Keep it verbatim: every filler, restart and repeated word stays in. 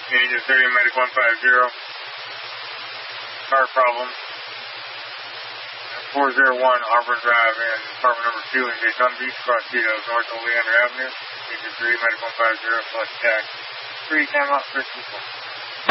Agent thirty, Medic one five zero. Car problem. four zero one Auburn Drive and apartment number two in Daytona Beach, across the north of Leander Avenue. Agent three, Medic one five zero, select tax. three, time out, first people.